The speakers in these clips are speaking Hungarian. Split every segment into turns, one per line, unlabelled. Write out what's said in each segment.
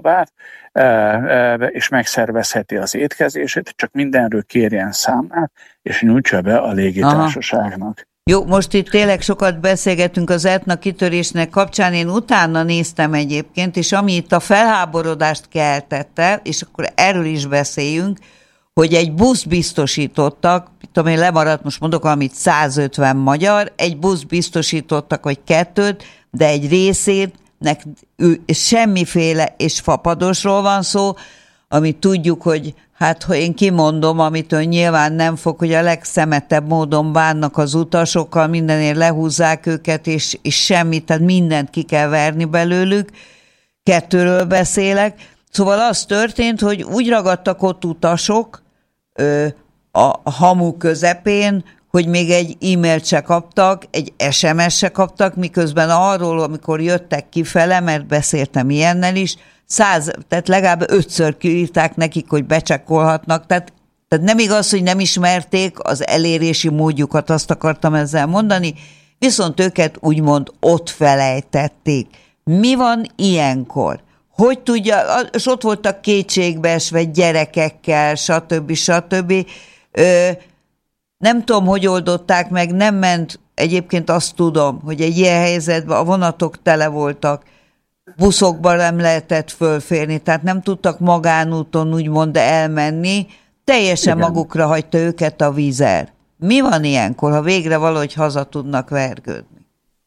szobát, és megszervezheti az étkezését, csak mindenről kérjen számlát, és nyújtsa be a légitársaságnak.
Jó, most itt tényleg sokat beszélgetünk az Etna kitörésnek kapcsán, én utána néztem egyébként, és ami itt a felháborodást keltette, és akkor erről is beszéljünk, hogy egy buszt biztosítottak, tudom én, lemaradt, most mondok valamit, 150 magyar, egy buszt biztosítottak, vagy 2, de egy részének semmiféle, és fapadosról van szó, amit tudjuk, hogy hát, ha én kimondom, amit ön nyilván nem fog, hogy a legszemetebb módon bánnak az utasokkal, mindenért lehúzzák őket, és semmit, tehát mindent ki kell verni belőlük. 2-ről beszélek. Szóval az történt, hogy úgy ragadtak ott utasok a hamu közepén, hogy még egy e-mailt se kaptak, egy SMS se kaptak, miközben arról, amikor jöttek kifele, mert beszéltem ilyennel is, tehát legalább 5-ször kiírták nekik, hogy becsekkolhatnak, tehát nem igaz, hogy nem ismerték az elérési módjukat, azt akartam ezzel mondani, viszont őket úgymond ott felejtették. Mi van ilyenkor? Hogy tudja, és ott voltak kétségbeesve gyerekekkel, stb. Nem tudom, hogy oldották meg, nem ment, egyébként azt tudom, hogy egy ilyen helyzetben a vonatok tele voltak, buszokban nem lehetett fölférni, tehát nem tudtak magánúton úgymond elmenni, teljesen igen, magukra hagyta őket a Wizz. Mi van ilyenkor, ha végre valahogy haza tudnak vergődni?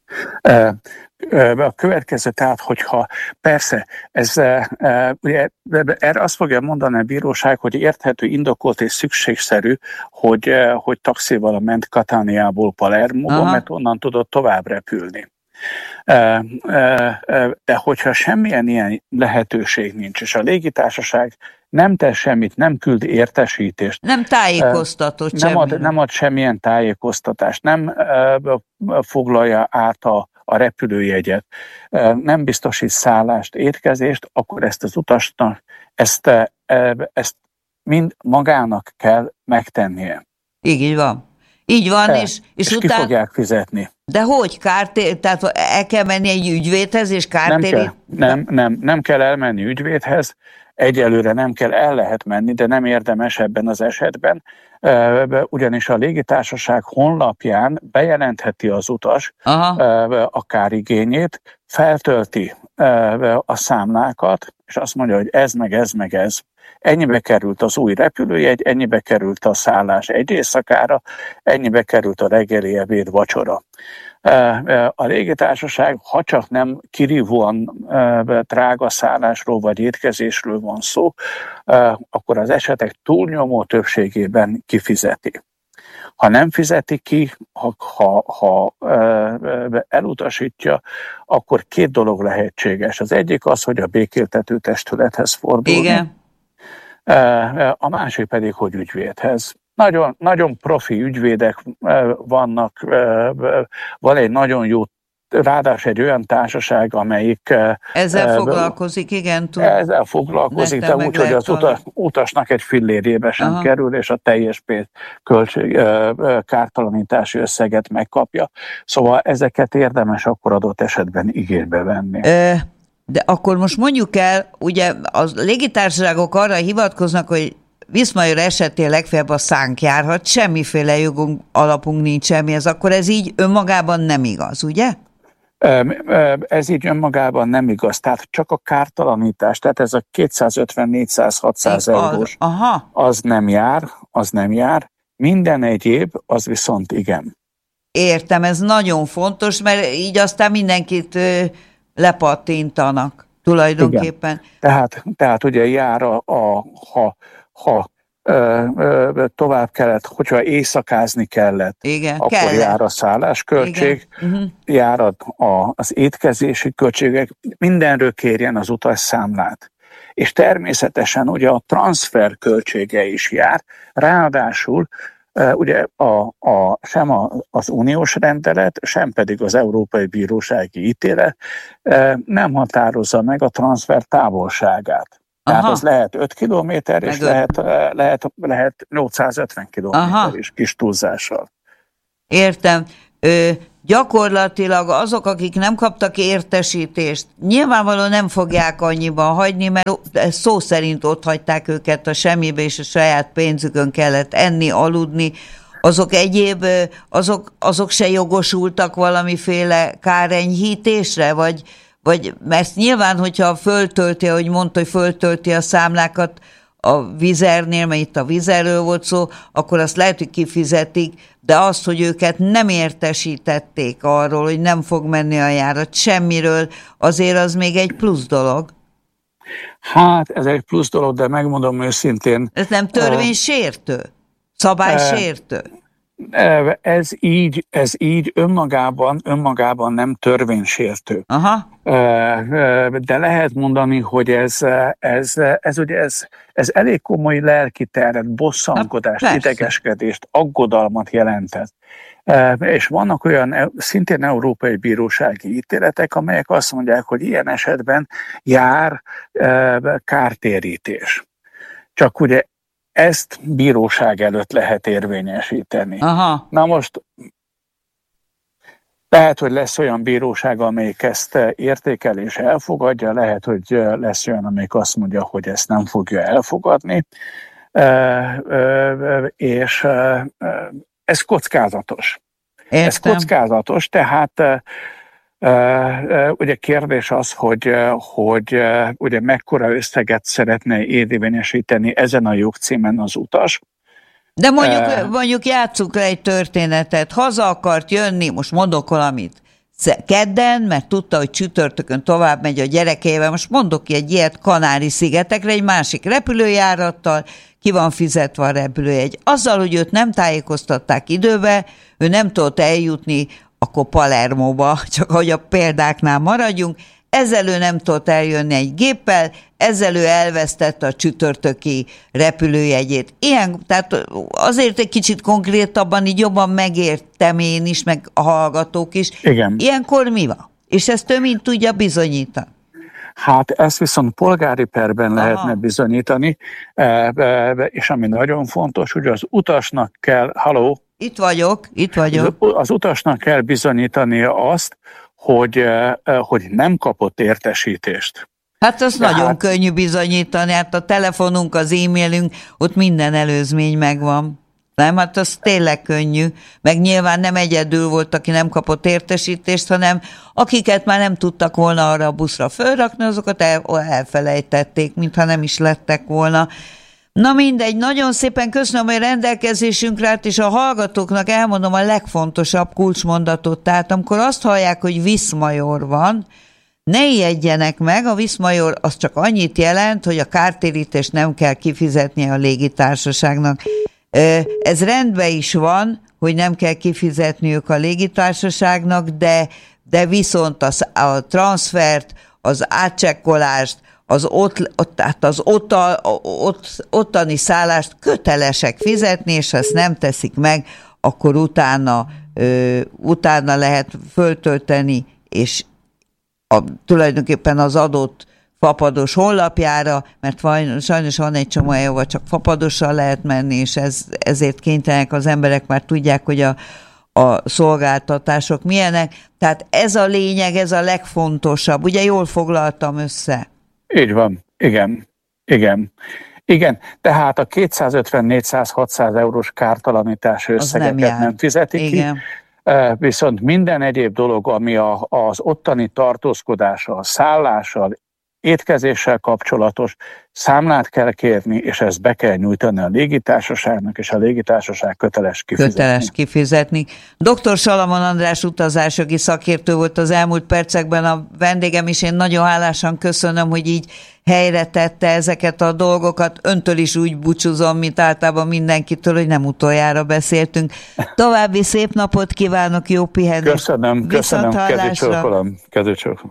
A következő, tehát, hogyha persze, ugye, erre azt fogja mondani a bíróság, hogy érthető, indokolt és szükségszerű, hogy taxival ment Cataniából Palermóba, mert onnan tudott tovább repülni. De hogyha semmilyen ilyen lehetőség nincs, és a légitársaság nem tesz semmit, nem küld értesítést.
Nem tájékoztatott semmit.
Nem ad semmilyen tájékoztatást, nem foglalja át a repülőjegyet, nem biztosít szállást, étkezést, akkor ezt az utasnak, ezt mind magának kell megtennie.
Így van. Így van, és
ki fogják fizetni.
De hogy? Tehát el kell menni egy ügyvédhez, és kártérít?
Nem kell elmenni ügyvédhez, egyelőre nem kell, el lehet menni, de nem érdemes ebben az esetben, ugyanis a légitársaság honlapján bejelentheti az utas a kárigényét, feltölti a számlákat, és azt mondja, hogy ez, meg ez, meg ez. Ennyibe került az új repülőjegy, ennyibe került a szállás egy éjszakára, ennyibe került a reggeli, ebéd, vacsora. A légitársaság, ha csak nem kirívóan drága szállásról vagy étkezésről van szó, akkor az esetek túlnyomó többségében kifizeti. Ha nem fizeti ki, ha elutasítja, akkor 2 dolog lehetséges. Az egyik az, hogy a békéltető testülethez fordulni. Igen. A másik pedig, hogy ügyvédhez. Nagyon, nagyon profi ügyvédek vannak, van egy nagyon jó, ráadásul egy olyan társaság, amelyik...
Ezzel foglalkozik, igen.
Ezzel foglalkozik, de úgy, hogy az utasnak egy fillérjébe sem kerül, és a teljes kártalanítási összeget megkapja. Szóval ezeket érdemes akkor adott esetben igénybe venni.
De akkor most mondjuk el, ugye a légitársaságok arra hivatkoznak, hogy Viszmajor esetén legfeljebb a szánk járhat, semmiféle jogunk, alapunk nincs semmihez, akkor ez így önmagában nem igaz, ugye?
Ez így önmagában nem igaz, tehát csak a kártalanítás, tehát ez a 250-400-600 eurós, az nem jár, minden egyéb, az viszont igen.
Értem, ez nagyon fontos, mert így aztán mindenkit lepattintanak tulajdonképpen.
Igen. Tehát ugye jár ha tovább kellett, hogyha éjszakázni kellett, igen, akkor kellett. Jár a szállásköltség, jár az étkezési költségek, mindenről kérjen az utas számlát. És természetesen ugye a transfer költsége is jár, ráadásul ugye sem az uniós rendelet, sem pedig az Európai Bírósági ítélet nem határozza meg a transfer távolságát. Tehát az lehet 5 kilométer, és lehet 850 kilométer is kis túlzással.
Értem. gyakorlatilag azok, akik nem kaptak értesítést, nyilvánvalóan nem fogják annyiban hagyni, mert szó szerint ott hagyták őket a semmibe, és a saját pénzükön kellett enni, aludni. Azok egyéb, azok se jogosultak valamiféle kárenyhítésre, vagy mert nyilván, hogyha föltölti, ahogy mondta, hogy föltölti a számlákat a Vizernél, mert itt a Vizerről volt szó, akkor azt lehet, hogy kifizetik, de azt, hogy őket nem értesítették arról, hogy nem fog menni a járat semmiről, azért az még egy plusz dolog.
Hát, ez egy plusz dolog, de megmondom őszintén.
Ez nem törvénysértő? Szabálysértő?
Ez így önmagában nem törvénysértő.
Aha.
De lehet mondani, hogy ez elég komoly lelki terhet, bosszankodást, idegeskedést, aggodalmat jelentett. És vannak olyan szintén európai bírósági ítéletek, amelyek azt mondják, hogy ilyen esetben jár kártérítés. Csak ugye ezt bíróság előtt lehet érvényesíteni.
Aha.
Na most lehet, hogy lesz olyan bíróság, amelyik ezt értékel és elfogadja, lehet, hogy lesz olyan, amelyik azt mondja, hogy ezt nem fogja elfogadni, és ez kockázatos.
Értem.
Ez kockázatos, tehát ugye kérdés az, hogy ugye mekkora összeget szeretne érvényesíteni ezen a jogcímen az utas.
De mondjuk játsszuk le egy történetet. Haza akart jönni, most mondok valamit, kedden, mert tudta, hogy csütörtökön tovább megy a gyerekével, most mondok ki egy ilyet, Kanári-szigetekre, egy másik repülőjárattal, ki van fizetve a repülőjegy. Azzal, hogy őt nem tájékoztatták időbe, ő nem tudott eljutni akkor Palermóba, csak hogy a példáknál maradjunk, ezzel ő nem tudott eljönni egy géppel, ezzel ő elvesztette a csütörtöki repülőjegyét. Ilyen, tehát azért egy kicsit konkrétabban, így jobban megértem én is, meg a hallgatók is.
Igen.
Ilyenkor mi van? És ezt ő mind tudja bizonyítani?
Hát ezt viszont polgári perben lehetne bizonyítani, és ami nagyon fontos, hogy az utasnak kell,
Itt vagyok.
Az utasnak kell bizonyítani azt, hogy nem kapott értesítést.
Hát az nagyon könnyű bizonyítani, hát a telefonunk, az e-mailünk, ott minden előzmény megvan. Nem, hát az tényleg könnyű, meg nyilván nem egyedül volt, aki nem kapott értesítést, hanem akiket már nem tudtak volna arra a buszra fölrakni, azokat elfelejtették, mintha nem is lettek volna. Na mindegy, nagyon szépen köszönöm, hogy rendelkezésünkre állt, és a hallgatóknak elmondom a legfontosabb kulcsmondatot. Tehát amikor azt hallják, hogy Viszmajor van, ne ijedjenek meg, a Viszmajor az csak annyit jelent, hogy a kártérítést nem kell kifizetnie a légitársaságnak. Ez rendben is van, hogy nem kell kifizetniük a légitársaságnak, de viszont a transfert, az átcsekkolást, tehát az ottani szállást kötelesek fizetni, és ha ezt nem teszik meg, akkor utána lehet föltölteni, és tulajdonképpen az adott fapados honlapjára, mert sajnos van egy csomó hely, ahol csak fapadossal lehet menni, és ezért kénytelenek az emberek, már tudják, hogy a szolgáltatások milyenek. Tehát ez a lényeg, ez a legfontosabb. Ugye jól foglaltam össze?
Így van, igen. Tehát a 250-400-600 eurós kártalanítási összegeket nem fizetik ki, viszont minden egyéb dolog, ami az ottani tartózkodással, a szállással, étkezéssel kapcsolatos, számlát kell kérni, és ezt be kell nyújtani a légitársaságnak, és a légitársaság köteles kifizetni.
Dr. Salamon András utazásjogi szakértő volt az elmúlt percekben a vendégem, és én nagyon hálásan köszönöm, hogy így helyre tette ezeket a dolgokat. Öntől is úgy búcsúzom, mint általában mindenkitől, hogy nem utoljára beszéltünk. További szép napot kívánok, jó pihenést.
Köszönöm, kezücsókolom.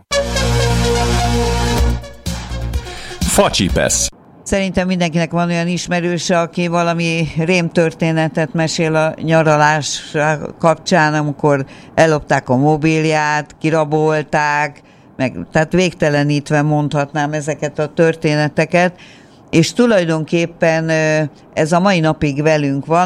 Facsipesz.
Szerintem mindenkinek van olyan ismerőse, aki valami rémtörténetet mesél a nyaralás kapcsán, amikor ellopták a mobilját, kirabolták, tehát végtelenítve mondhatnám ezeket a történeteket, és tulajdonképpen ez a mai napig velünk van.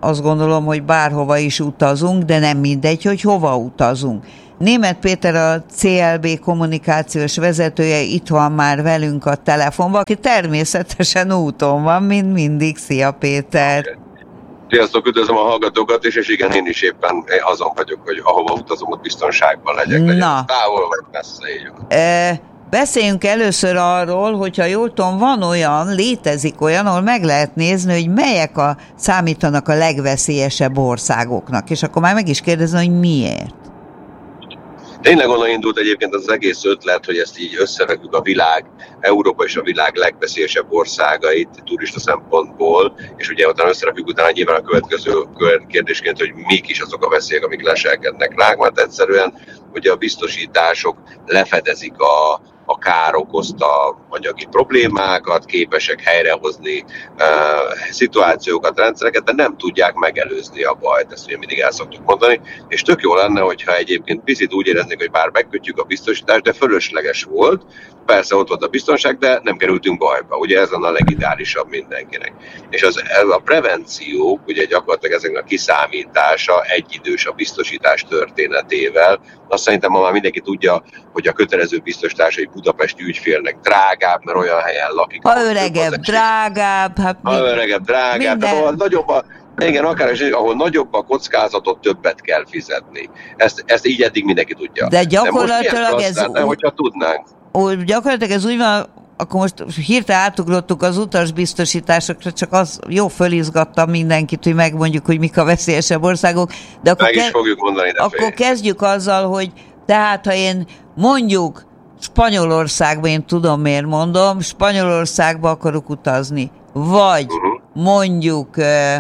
azt gondolom, hogy bárhova is utazunk, de nem mindegy, hogy hova utazunk. Németh Péter, a CLB kommunikációs vezetője itt van már velünk a telefonban, aki természetesen úton van, mint mindig. Szia, Péter!
Sziasztok, üdvözlöm a hallgatókat, és igen, én is éppen azon vagyok, hogy ahova utazom, ott biztonságban legyek. Na. Távol vagy messze, így van.
Beszéljünk először arról, hogyha jól tudom, létezik olyan, ahol meg lehet nézni, hogy melyek számítanak a legveszélyesebb országoknak, és akkor már meg is kérdezem, hogy miért.
Tényleg onnan indult egyébként az egész ötlet, hogy ezt így összerakjuk Európa és a világ legveszélyesebb országait turista szempontból, és ugye utána összerakjuk utána nyilván a következő kérdésként, hogy mik is azok a veszélyek, amik leselkednek ránk, mert egyszerűen ugye a biztosítások lefedezik a kár okozta anyagi problémákat, képesek helyrehozni szituációkat, rendszereket, de nem tudják megelőzni a bajt, ezt ugye mindig el szoktuk mondani, és tök jó lenne, hogyha egyébként picit úgy éreznék, hogy bár megkötjük a biztosítást, de fölösleges volt, persze ott volt a biztonság, de nem kerültünk bajba, ugye ez a legideálisabb mindenkinek. És ez a prevenció, ugye gyakorlatilag ezeknek a kiszámítása egyidős a biztosítás történetével. Azt szerintem ma már mindenki tudja, hogy a kötelező biztosítás egy budapesti ügyfélnek drágább, mert olyan helyen lakik.
Ha öregebb, drágább.
Tehát ahol nagyobb igen, akár is, ahol nagyobb a kockázatot, többet kell fizetni. Ezt így eddig mindenki tudja.
De gyakorlatilag ez...
hogyha tudnánk.
Gyakorlatilag ez úgy van, akkor most hirtelen átugrottuk az utasbiztosításokra, csak az jó fölizgattam mindenkit, hogy megmondjuk, hogy mik a veszélyesebb országok. De akkor
is fogjuk mondani, de
akkor kezdjük azzal, hogy tehát ha én mondjuk Spanyolországba, én tudom miért mondom, Spanyolországba akarok utazni, vagy mondjuk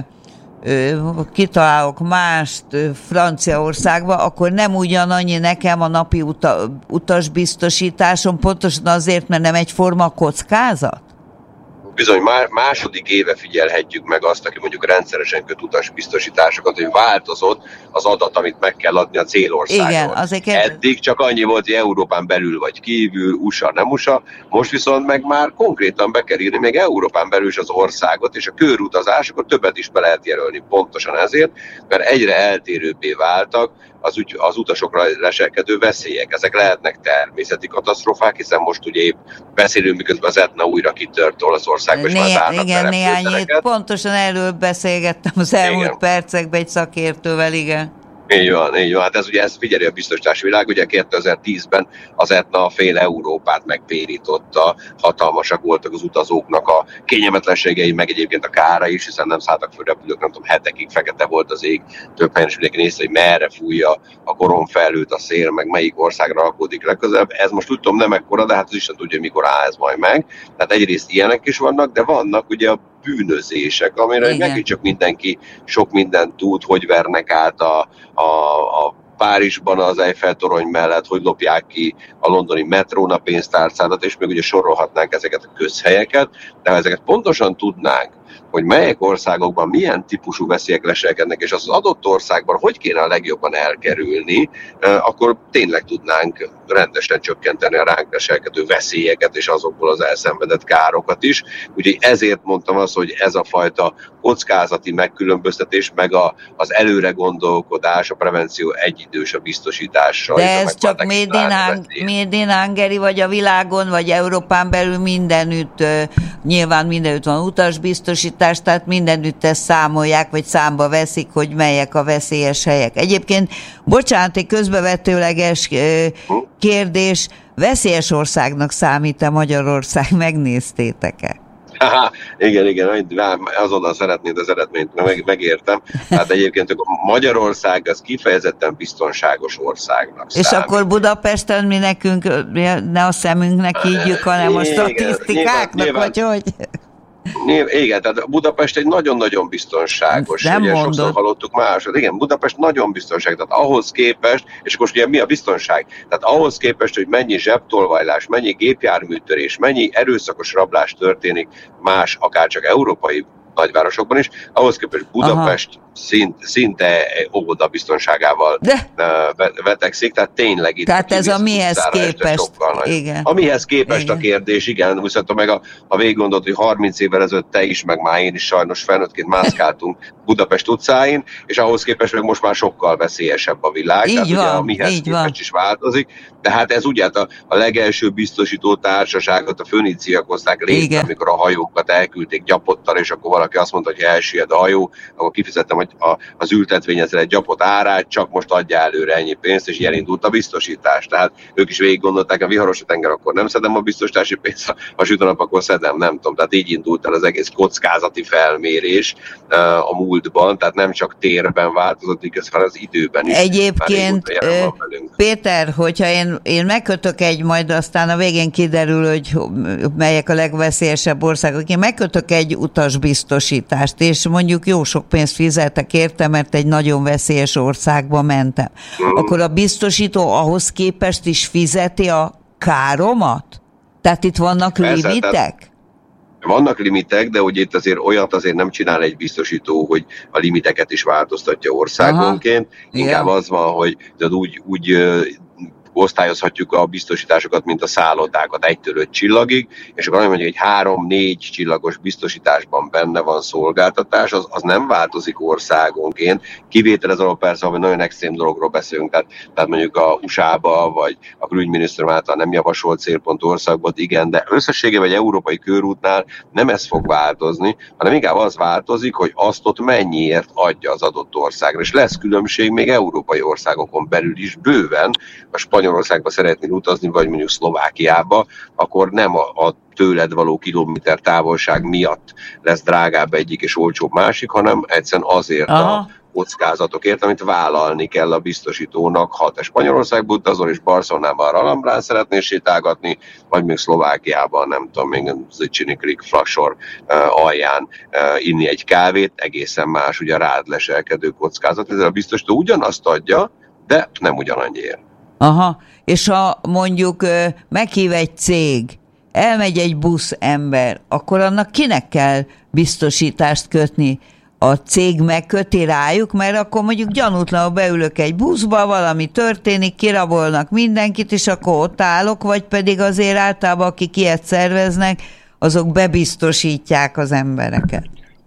kitalálok mást Franciaországba, akkor nem ugyanannyi nekem a napi utasbiztosításom, pontosan azért, mert nem egyforma a kockázat?
Bizony, már második éve figyelhetjük meg azt, aki mondjuk rendszeresen köt utasbiztosításokat, hogy változott az adat, amit meg kell adni a célországon.
Igen, azért...
Eddig csak annyi volt, hogy Európán belül vagy kívül, USA, nem USA, most viszont meg már konkrétan be kell írni még Európán belül is az országot, és a körutazásokat többet is be lehet jelölni pontosan ezért, mert egyre eltérőbbé váltak az utasokra leselkedő veszélyek. Ezek lehetnek természeti katasztrófák, hiszen most ugye épp beszélünk, miközben az Etna újra kitört Olaszországba, és már zárnak
néhány pontosan erről beszélgettem az elmúlt percekben egy szakértővel, igen.
Így van. Hát ez figyeli a biztosítási világ, ugye 2010-ben az Etna fél Európát megpérította, hatalmasak voltak az utazóknak a kényelmetlenségei, meg egyébként a kára is, hiszen nem szálltak föl repülők, nem tudom, hetekig fekete volt az ég, több helyen is mindenki nézte, hogy merre fújja a koronfelhőt a szél, meg melyik országra rakódik legközelebb. Ez most úgy tudom nem ekkora, de hát az Isten tudja, mikor áll ez majd meg. Tehát egyrészt ilyenek is vannak, de vannak ugye a bűnözések, amire megint csak mindenki sok mindent tud, hogy vernek át a Párizsban az Eiffel-torony mellett, hogy lopják ki a londoni metrón a pénztárcádat, és még ugye sorolhatnánk ezeket a közhelyeket, de ha ezeket pontosan tudnánk, hogy melyek országokban milyen típusú veszélyek leselkednek, és az adott országban hogy kéne a legjobban elkerülni, akkor tényleg tudnánk rendesen csökkenteni a ránk leselkedő veszélyeket, és azokból az elszenvedett károkat is. Úgyhogy ezért mondtam azt, hogy ez a fajta kockázati megkülönböztetés, meg az előre gondolkodás, a prevenció egyidős a biztosítással.
De ez csak made in Hungary, vagy a világon, vagy Európán belül mindenütt, nyilván mindenütt van utasbiztosítás, tehát mindenütt ezt számolják, vagy számba veszik, hogy melyek a veszélyes helyek. Egyébként, bocsánat, egy közbevetőleges kérdés, veszélyes országnak számít-e Magyarország? Megnéztétek-e?
Igen, azonnal szeretnéd az eredményt, megértem. Tehát egyébként Magyarország az kifejezetten biztonságos országnak
számít. És akkor Budapesten mi nekünk, ne a szemünknek higgyük, hanem a statisztikáknak, vagy hogy?
Igen, tehát Budapest egy nagyon-nagyon biztonságos.
Nem
ugye
mondod.
Sokszor hallottuk másod. Igen, Budapest nagyon biztonságos. Tehát ahhoz képest, és akkor ugye mi a biztonság? Tehát ahhoz képest, hogy mennyi zsebtolvajlás, mennyi gépjárműtörés, mennyi erőszakos rablás történik más, akár csak európai nagyvárosokban is, ahhoz képest Budapest szinte óvoda biztonságával vetekszik, tehát tényleg itt
tehát ez a mihez képest.
Igen. A mihez képest a kérdés, igen, viszont meg a végig gondolt, hogy 30 évvel ezelőtt te is, meg már én is sajnos felnőttként mászkáltunk Budapest utcáin, és ahhoz képest meg most már sokkal veszélyesebb a világ, tehát ugye a mihez képest is változik, tehát ez ugye a legelső biztosító társaságot a föníciak hozták létre, amikor a hajókat elküldték gyapottal, és akkor valaki azt mondta, hogy ha elsüllyed a hajó, akkor kifizettem, hogy az ültetvényezre egy gyapot árát, csak most adja előre ennyi pénzt, és ilyen indult a biztosítás. Tehát ők is végig gondolták, a viharos a tenger, akkor nem szedem a biztosítási pénzt, ha süt a nap, akkor szedem, nem tudom. Tehát így indult el az egész kockázati felmérés a múltban, tehát nem csak térben változott, hanem az időben is.
Egyébként, Péter, hogyha én megkötök majd aztán a végén kiderül, hogy melyek a legveszélyesebb országok, én megkötök egy utasbiztosítást, és mondjuk jó sok pénzt fizetek érte, mert egy nagyon veszélyes országba mentem. Akkor a biztosító ahhoz képest is fizeti a káromat? Tehát itt vannak limitek?
Vannak limitek, de ugye itt azért olyat azért nem csinál egy biztosító, hogy a limiteket is változtatja országonként. Inkább az van, hogy úgy osztályozhatjuk a biztosításokat, mint a szállodákat 1-től 5 csillagig, és akkor mondjuk egy 3-4 csillagos biztosításban benne van szolgáltatás, az nem változik országonként. Kivétel ez alól persze, hogy nagyon extrém dologról beszélünk, tehát mondjuk a USA-ba, vagy a külügyminisztérium által nem javasolt célpont országban, igen, de összességében egy európai körútnál nem ez fog változni, hanem inkább az változik, hogy azt ott mennyiért adja az adott országra. És lesz különbség még európai országokon belül is bőven, a Spanyolországba szeretnél utazni, vagy mondjuk Szlovákiába, akkor nem a tőled való kilométer távolság miatt lesz drágább egyik és olcsóbb másik, hanem egyszerűen azért a kockázatokért, amit vállalni kell a biztosítónak, ha te Spanyolországba utazol, és Barcelonában a Alhambrán szeretnél sétálgatni, vagy még Szlovákiában, nem tudom, még a Zicini Creek Flaksor alján inni egy kávét, egészen más, ugye rád leselkedő kockázat. Ezzel a biztosító ugyanazt adja, de nem ugyanannyiért.
És ha mondjuk meghív egy cég, elmegy egy busz ember, akkor annak kinek kell biztosítást kötni? A cég megköti rájuk, mert akkor mondjuk gyanútlanul beülök egy buszba, valami történik, kirabolnak mindenkit, és akkor ott állok, vagy pedig azért általában, akik ilyet szerveznek, azok bebiztosítják az embereket.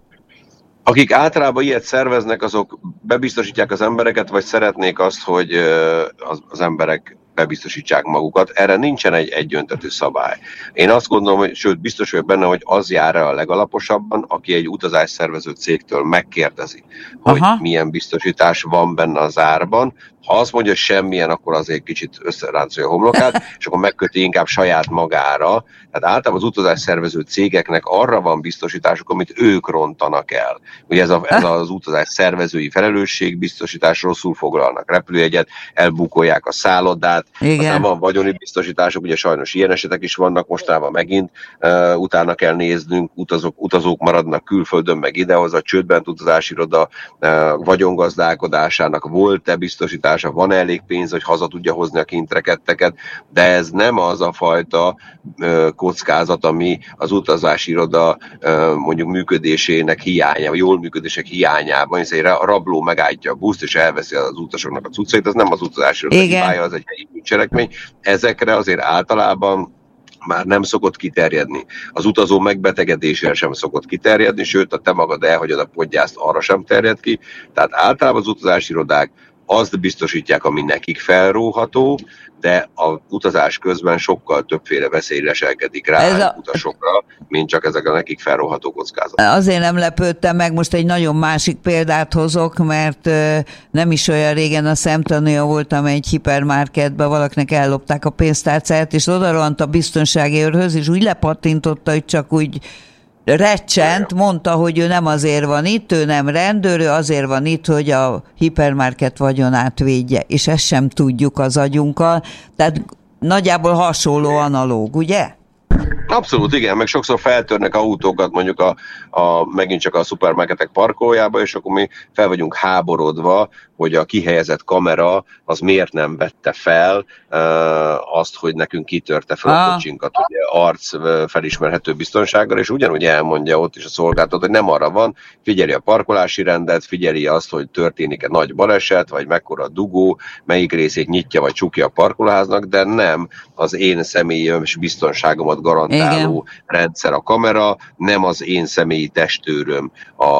Akik általában ilyet szerveznek, azok bebiztosítják az embereket, vagy szeretnék azt, hogy az emberek bebiztosítsák magukat. Erre nincsen egy egyöntetű szabály. Én azt gondolom, hogy sőt, biztos vagyok benne, hogy az jár el a legalaposabban, aki egy utazásszervező cégtől megkérdezi, hogy milyen biztosítás van benne az árban. Ha azt mondja, hogy semmilyen, akkor azért kicsit összeráncolja a homlokát, és akkor megköti inkább saját magára. Tehát általában az utazásszervező cégeknek arra van biztosításuk, amit ők rontanak el. Ugye ez az utazás szervezői felelősségbiztosítás, rosszul foglalnak repülőjegyet, elbukolják a szállodát, aztán van vagyoni biztosítások, ugye sajnos ilyen esetek is vannak, mostában megint utána kell néznünk, utazók maradnak külföldön, meg idehoza, csődben utazási iroda vagyongazdálkodásának volt-e biztosítása, van elég pénz, hogy haza tudja hozni a kintreketteket, de ez nem az a fajta kockázat, ami az utazási iroda mondjuk működésének hiánya, vagy jól működések hiányában, hiszen a rabló megállítja a buszt, és elveszi az utasoknak a cuccait, az nem az utazási iroda hibája, az egy helyi bűncselekmény. Ezekre azért általában már nem szokott kiterjedni. Az utazó megbetegedésére sem szokott kiterjedni, sőt, ha te magad elhagyod a podgyászt, arra sem terjed ki. Tehát általában az utazási irodák azt biztosítják, ami nekik felróható, de a utazás közben sokkal többféle veszély leselkedik rá utasokra, mint csak ezek a nekik felróható kockázatok.
Azért nem lepődtem meg, most egy nagyon másik példát hozok, mert nem is olyan régen a szemtanúja voltam egy hipermarketben, valakinek ellopták a pénztárcáját, és oda rohant a biztonsági őrhöz, és úgy lepattintotta, hogy csak úgy recsent, mondta, hogy ő nem azért van itt, ő nem rendőr, ő azért van itt, hogy a hipermarket vagyonát védje, és ezt sem tudjuk az agyunkkal, tehát nagyjából hasonló analóg, ugye?
Abszolút, igen, meg sokszor feltörnek autókat mondjuk megint csak a szupermarketek parkolójába, és akkor mi fel vagyunk háborodva, hogy a kihelyezett kamera az miért nem vette fel azt, hogy nekünk kitörte fel a kocsinkat, ugye arc felismerhető biztonsággal, és ugyanúgy elmondja ott is a szolgáltató, hogy nem arra van, figyeli a parkolási rendet, figyeli azt, hogy történik-e nagy baleset, vagy mekkora dugó, melyik részét nyitja vagy csukja a parkolóháznak, de nem az én személyes biztonságomat garantáló rendszer a kamera, nem az én személyi testőröm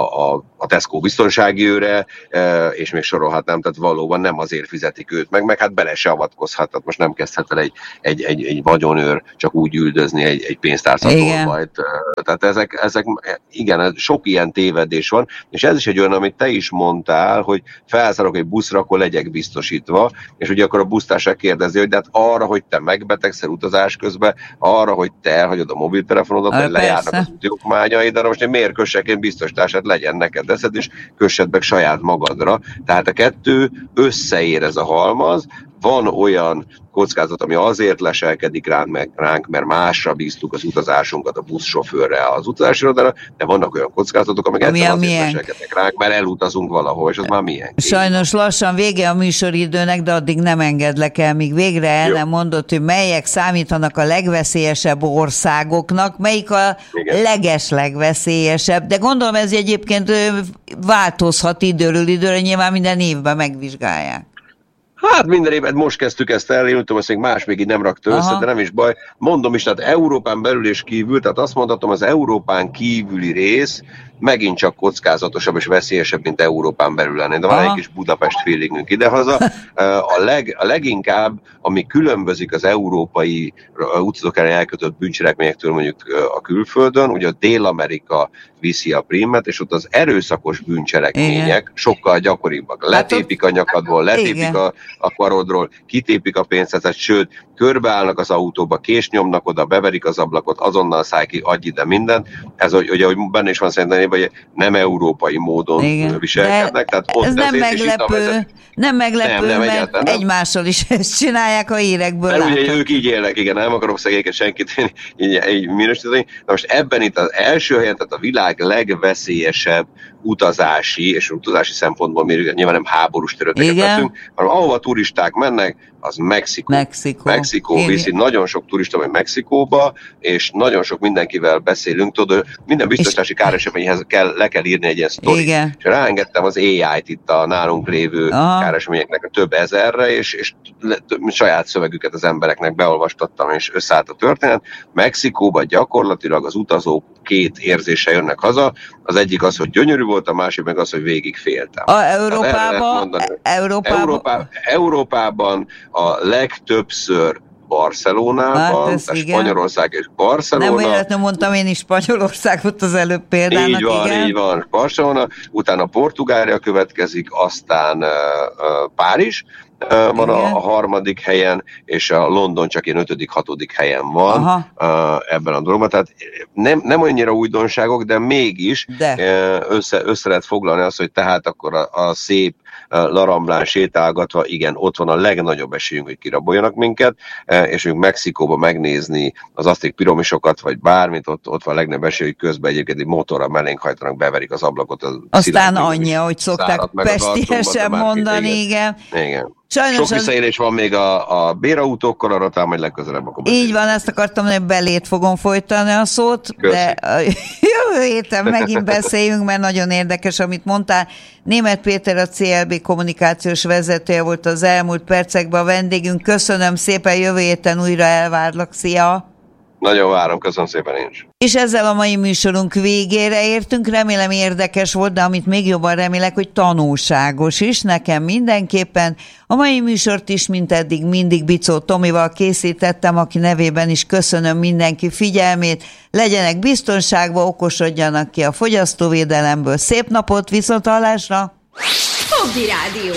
a Tesco biztonsági őre, és még sorolhatnám, tehát valóban nem azért fizetik őt meg hát bele se avatkozhat, tehát most nem kezdhet el egy vagyonőr csak úgy üldözni egy pénztárcatolvajt. Tehát ezek igen, sok ilyen tévedés van, és ez is egy olyan, amit te is mondtál, hogy felszállok egy buszra, akkor legyek biztosítva, és ugye akkor a busztárság kérdezi, hogy de hát arra, hogy te megbetegszel utazás közben, arra, hogy te elhagyod a mobiltelefonodat, vagy lejárnak az útiokmányaid, de most miért kössek én biztosítást, legyen neked eszed, és kössed meg saját magadra. Tehát a kettő összeér ez a halmaz, van olyan kockázat, ami azért leselkedik ránk, mert másra bíztuk az utazásunkat a buszsofőrre, az utazási irodára, de vannak olyan kockázatok, amik egyszerűen azért leselkednek ránk, mert elutazunk valahol, és az már milyen.
Sajnos lassan vége a műsoridőnek, de addig nem engedlek el, míg végre el nem mondott, hogy melyek számítanak a legveszélyesebb országoknak, melyik a legveszélyesebb, de gondolom ez egyébként változhat időről időre, nyilván minden évben megvizsgálják.
Hát minden évben most kezdtük ezt el, én úgy tudom, hogy más még így nem rakta össze, de nem is baj. Mondom is, tehát Európán belül és kívül, tehát azt mondhatom, az Európán kívüli rész megint csak kockázatosabb és veszélyesebb, mint Európán belül lenni. De van egy kis Budapest feelingünk idehaza. A leginkább, ami különbözik az európai utazók ellen elkötött bűncselekményektől mondjuk a külföldön, ugye a Dél-Amerika viszi a prímet, és ott az erőszakos bűncselekmények sokkal gyakoribbak. Letépik a nyakadból, letépik a karodról, kitépik a pénztárcát, sőt, körbeállnak az autóba, kést nyomnak oda, beverik az ablakot, azonnal szállj ki, adj ide mindent. Ez ugye, hogy benne is van szerintem, hogy nem európai módon viselkednek. Tehát ott
ez nem meglepő, mert egymással is ezt csinálják a hírekből.
Ugye ők így élnek, igen, nem akarok szegényeket senkit így minősíteni. Na most ebben itt az első helyen, tehát a világ legveszélyesebb utazási, és utazási szempontból nyilván nem háborús területeket veszünk, hanem ahova turisták mennek, az Mexikó viszi, nagyon sok turista megy Mexikóba, és nagyon sok mindenkivel beszélünk, tudod, minden biztosítási káreseményhez le kell írni egy ilyen sztorit. És ráengedtem az AI-t itt a nálunk lévő káreseményeknek a több ezerre, és saját szövegüket az embereknek beolvastattam, és összeállt a történet. Mexikóban gyakorlatilag az utazók két érzése jönnek haza, az egyik az, hogy gyönyörű volt, a másik meg az, hogy végig féltem. Európában a legtöbbször Barcelonában, Spanyolország és Barcelona.
Nem véletlenül mondtam én is Spanyolországot az előbb példának.
Így van, Barcelona, utána Portugália következik, aztán Párizs van a harmadik helyen, és a London csak ilyen 5.-6. helyen van ebben a dologban. Tehát nem annyira újdonságok, de mégis össze lehet foglalni azt, hogy tehát akkor a szép Laramblán sétálgatva, igen, ott van a legnagyobb esélyünk, hogy kiraboljanak minket, és ők Mexikóba megnézni az azték piramisokat, vagy bármit, ott van a legnagyobb esély, hogy közben egyébként egy motorra mellénk hajtanak, beverik az ablakot.
Aztán annyi, hogy szokták pestiesen mondani, igen.
Sajnos sok visszaélés van még a bérautókkal, arra talán majd legközelebb akkor beszélünk.
Így van, ezt akartam, hogy belét fogom folytani a szót, de jövő héten megint beszéljünk, mert nagyon érdekes, amit mondtál. Németh Péter, a CLB kommunikációs vezetője volt az elmúlt percekben a vendégünk. Köszönöm szépen, jövő héten újra elvárlak. Szia!
Nagyon várom, köszönöm szépen én is.
És ezzel a mai műsorunk végére értünk, remélem érdekes volt, de amit még jobban remélek, hogy tanulságos is, nekem mindenképpen. A mai műsort is, mint eddig, mindig Bicó Tomival készítettem, aki nevében is köszönöm mindenki figyelmét, legyenek biztonságban, okosodjanak ki a fogyasztóvédelemből. Szép napot, viszonthallásra!
Fogdi Rádió,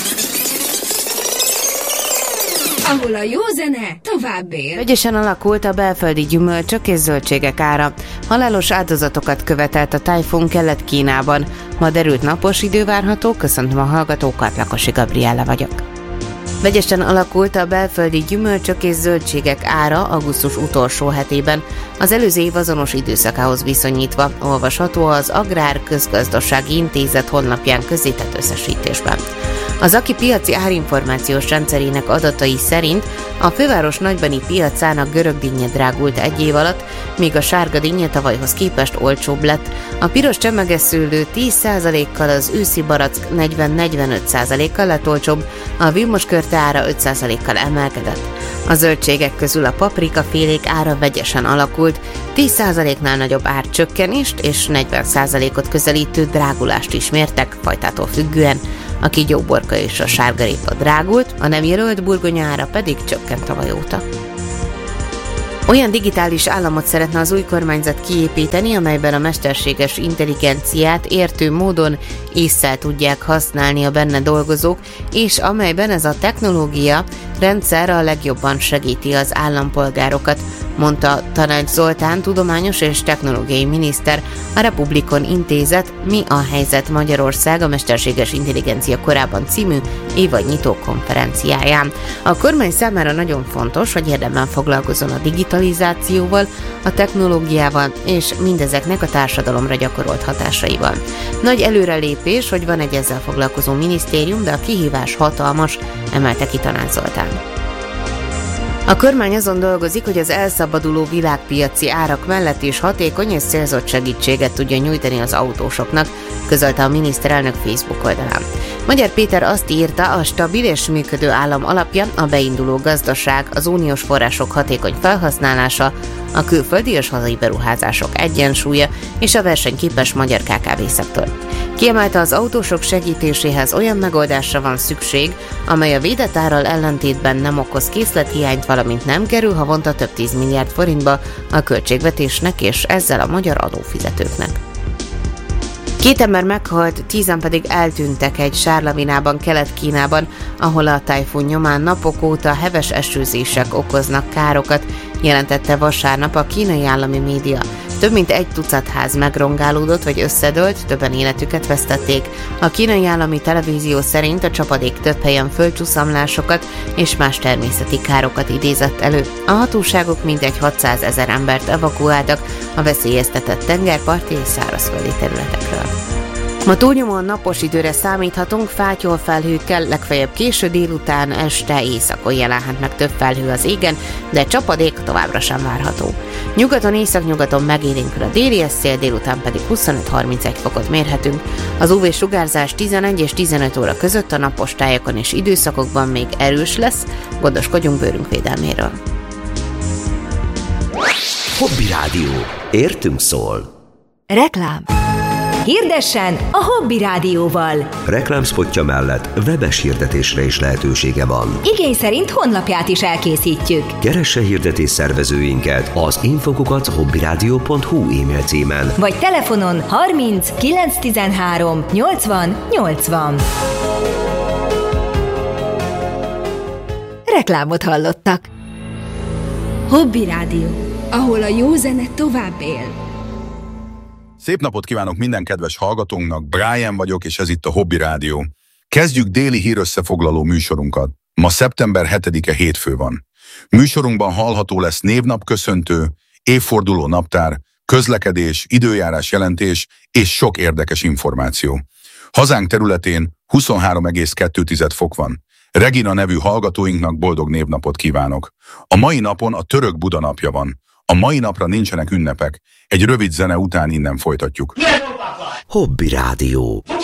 ahol a jó zene tovább él.
Vegyesen alakult a belföldi gyümölcsök és zöldségek ára. Halálos áldozatokat követelt a tájfun Kelet-Kínában. Ma derült napos idő várható, köszöntöm a hallgatókat, Lakosi Gabriella vagyok. Vegyesen alakult a belföldi gyümölcsök és zöldségek ára augusztus utolsó hetében, az előző év azonos időszakához viszonyítva, olvasható az Agrár Közgazdasági Intézet honlapján közzétett összesítésben. Az AKI piaci árinformációs rendszerének adatai szerint a főváros nagybani piacán a görög dinnye drágult egy év alatt, míg a sárga dinnye tavalyhoz képest olcsóbb lett. A piros csemegeszőlő 10%-kal, az őszi barack 40-45%-kal lett olcsóbb, a vilmoskörte ára 5%-kal emelkedett. A zöldségek közül a paprikafélék ára vegyesen alakult, 10%-nál nagyobb árcsökkenést és 40%-ot közelítő drágulást is mértek, fajtától függően. A kígyóborka és a sárgarépa drágult, a nem jelölt burgonya ára pedig csökkent tavaly óta. Olyan digitális államot szeretne az új kormányzat kiépíteni, amelyben a mesterséges intelligenciát értő módon ésszel tudják használni a benne dolgozók, és amelyben ez a technológia rendszer a legjobban segíti az állampolgárokat, mondta Tanács Zoltán, tudományos és technológiai miniszter a Republikon Intézet Mi a helyzet Magyarország a mesterséges intelligencia korában című évadnyitó konferenciáján. A kormány számára nagyon fontos, hogy érdemben foglalkozzon a digitalizációval, a technológiával és mindezeknek a társadalomra gyakorolt hatásaival. Nagy előrelépés, hogy van egy ezzel foglalkozó minisztérium, de a kihívás hatalmas, emelte ki Tanács Zoltán. A kormány azon dolgozik, hogy az elszabaduló világpiaci árak mellett is hatékony és célzott segítséget tudja nyújtani az autósoknak, közölte a miniszterelnök Facebook oldalán. Magyar Péter azt írta, a stabil és működő állam alapja a beinduló gazdaság, az uniós források hatékony felhasználása, a külföldi és hazai beruházások egyensúlya és a versenyképes magyar KKV-szektor. Kiemelte, az autósok segítéséhez olyan megoldásra van szükség, amely a védett árral ellentétben nem okoz készlethiányt, valamint nem kerül havonta több 10 milliárd forintba a költségvetésnek és ezzel a magyar adófizetőknek. 2 ember meghalt, 10-en pedig eltűntek egy sárlavinában Kelet-Kínában, ahol a tájfun nyomán napok óta heves esőzések okoznak károkat, jelentette vasárnap a kínai állami média. Több mint 1 tucat ház megrongálódott vagy összedőlt, többen életüket vesztették. A kínai állami televízió szerint a csapadék több helyen földcsúszamlásokat és más természeti károkat idézett elő. A hatóságok mintegy 600 000 embert evakuáltak a veszélyeztetett tengerparti és szárazföldi területekről. Ma túlnyomóan napos időre számíthatunk, fátyol felhőkkel, legfeljebb késő délután, este, északon jelenhet meg több felhő az égen, de csapadék továbbra sem várható. Nyugaton, északnyugaton megélénkül a déli szél, délután pedig 25-31 fokot mérhetünk. Az UV-sugárzás 11 és 15 óra között a napos tájakon és időszakokban még erős lesz, gondoskodjunk bőrünk védelméről.
Hobby Rádió. Értünk szól.
Reklám. Hirdessen a Hobby Rádióval.
Reklámspotja mellett webes hirdetésre is lehetősége van.
Igény szerint honlapját is elkészítjük.
Keresse hirdetés szervezőinket az info@hobbyradio.hu e-mail címen.
Vagy telefonon 30 913 80 80. Reklámot hallottak.
Hobby Rádió, ahol a jó zene tovább él.
Szép napot kívánok minden kedves hallgatónknak, Brian vagyok, és ez itt a Hobby Rádió. Kezdjük déli hírösszefoglaló műsorunkat. Ma szeptember 7-e hétfő van. Műsorunkban hallható lesz névnapköszöntő, évforduló naptár, közlekedés, időjárás jelentés és sok érdekes információ. Hazánk területén 23,2 fok van. Regina nevű hallgatóinknak boldog névnapot kívánok. A mai napon a török Buda napja van. A mai napra nincsenek ünnepek. Egy rövid zene után innen folytatjuk.
Hobby Rádió.